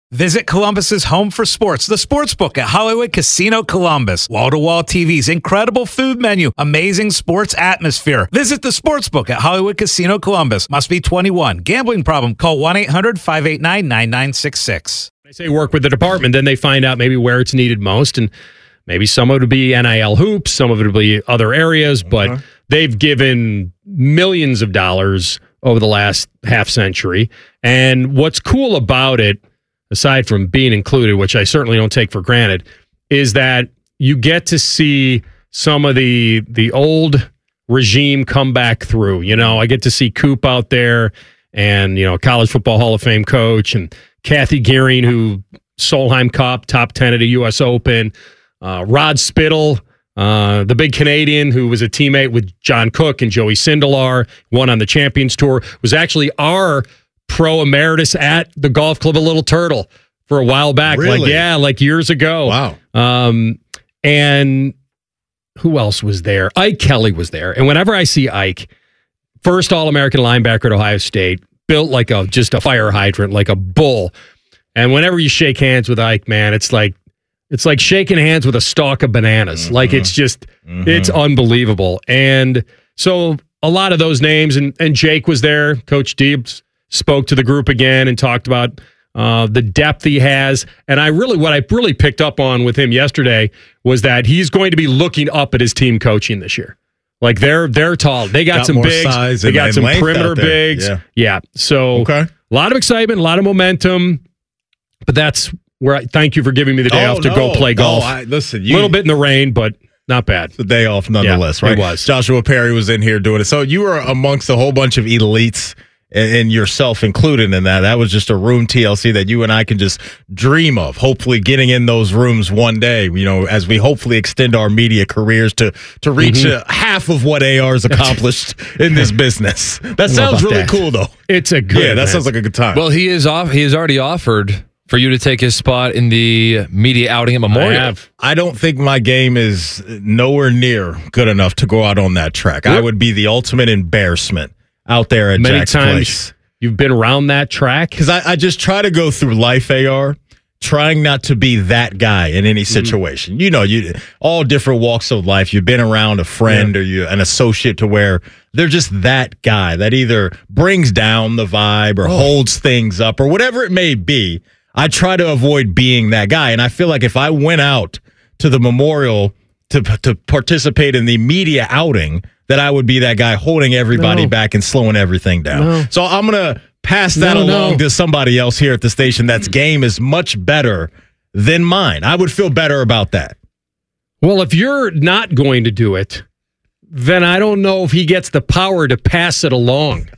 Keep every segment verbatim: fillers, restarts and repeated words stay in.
Visit Columbus's home for sports, the Sportsbook at Hollywood Casino Columbus. Wall-to-wall T Vs, incredible food menu, amazing sports atmosphere. Visit the Sportsbook at Hollywood Casino Columbus. Must be twenty-one. Gambling problem? Call one eight hundred five eight nine nine nine six six. They say work with the department, then they find out maybe where it's needed most, and maybe some of it will be N I L hoops, some of it will be other areas, but uh-huh. they've given millions of dollars over the last half century. And what's cool about it, aside from being included, which I certainly don't take for granted, is that you get to see some of the the old regime come back through. You know, I get to see Coop out there and, you know, College Football Hall of Fame coach, and Kathy Gearing, who Solheim Cup, top ten at a U S Open, uh, Rod Spittle, uh, the big Canadian who was a teammate with John Cook and Joey Sindelar, won on the Champions Tour, was actually our pro emeritus at the golf club of Little Turtle for a while back. Really? Like, yeah, like years ago. Wow. Um, and who else was there? Ike Kelly was there. And whenever I see Ike, first All-American linebacker at Ohio State, built like a just a fire hydrant, like a bull. And whenever you shake hands with Ike, man, it's like it's like shaking hands with a stalk of bananas. Mm-hmm. Like it's just mm-hmm. it's unbelievable. And so a lot of those names, and, and Jake was there. Coach Deebs spoke to the group again and talked about uh, the depth he has. And I really, what I really picked up on with him yesterday was that he's going to be looking up at his team coaching this year. Like they're they're tall. They got, got some bigs. Size they and, got and some length perimeter out there. bigs. Yeah. yeah. So okay. a lot of excitement, a lot of momentum. But that's where I thank you for giving me the day oh, off to no, go play golf. No, I, listen, a little bit in the rain, but not bad. The day off nonetheless, yeah, right? It was. Joshua Perry was in here doing it. So you were amongst a whole bunch of elites, and, and yourself included in that. That was just a room T L C that you and I can just dream of. Hopefully getting in those rooms one day, you know, as we hopefully extend our media careers to to reach mm-hmm. uh, half of what A R's accomplished in this business. That sounds really that. cool, though. It's a good Yeah, that man. sounds like a good time. Well, he is off. He has already offered for you to take his spot in the media outing at Memorial. I, have. I don't think my game is nowhere near good enough to go out on that track. Yep. I would be the ultimate embarrassment out there at Many Jack's times place. You've been around that track? Because I, I just try to go through life, A R, trying not to be that guy in any situation. Mm-hmm. You know, you all different walks of life. You've been around a friend yeah. or you an associate to where they're just that guy that either brings down the vibe or oh. holds things up or whatever it may be. I try to avoid being that guy. And I feel like if I went out to the Memorial to to participate in the media outing, that I would be that guy holding everybody no. back and slowing everything down. No. So I'm going to pass that no, along no. to somebody else here at the station that's game is much better than mine. I would feel better about that. Well, if you're not going to do it, then I don't know if he gets the power to pass it along.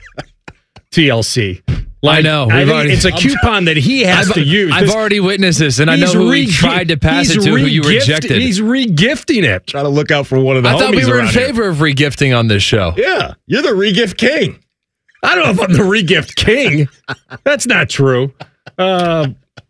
T L C. Like, I know. I already, it's a coupon that he has I've, to use. I've already witnessed this, and I know who he tried to pass it to, who you rejected. He's re-gifting it. Try to look out for one of the I homies thought we were in favor here. of re-gifting on this show. Yeah, you're the re-gift king. I don't know if I'm the re-gift king. That's not true. Uh,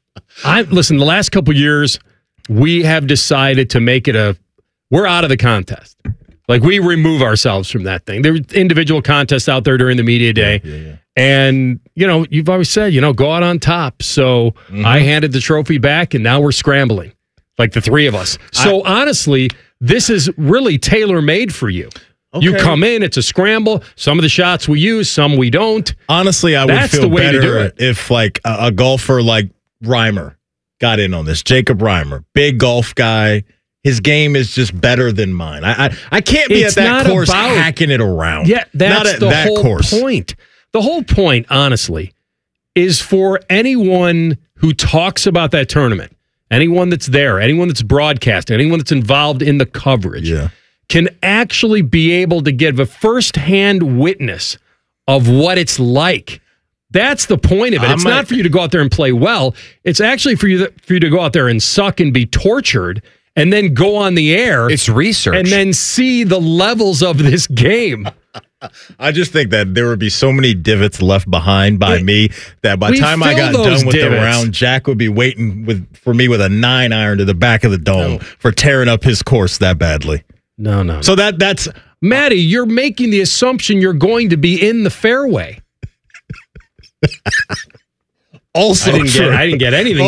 I listen, the last couple years, we have decided to make it a, we're out of the contest. Like, we remove ourselves from that thing. There are individual contests out there during the media day. Yeah, yeah, yeah. And, you know, you've always said, you know, go out on top. So mm-hmm. I handed the trophy back, and now we're scrambling, like the three of us. So I, honestly, this is really tailor-made for you. Okay. You come in, it's a scramble. Some of the shots we use, some we don't. Honestly, I That's would feel the way better to do it. if, like, a, a golfer like Reimer got in on this. Jacob Reimer, big golf guy. His game is just better than mine. I I, I can't be it's at that course about, hacking it around. Yeah, that's not at the that whole course. point. The whole point, honestly, is for anyone who talks about that tournament, anyone that's there, anyone that's broadcasting, anyone that's involved in the coverage, yeah. can actually be able to give a firsthand witness of what it's like. That's the point of it. It's might, not for you to go out there and play well. It's actually for you, for you to go out there and suck and be tortured and then go on the air. It's research. And then see the levels of this game. I just think that there would be so many divots left behind by it, me that by the time I got done with divots. the round, Jack would be waiting with for me with a nine iron to the back of the dome no. for tearing up his course that badly. No, no. So that that's Maddie, you're making the assumption you're going to be in the fairway. Also I didn't true. get I didn't get anything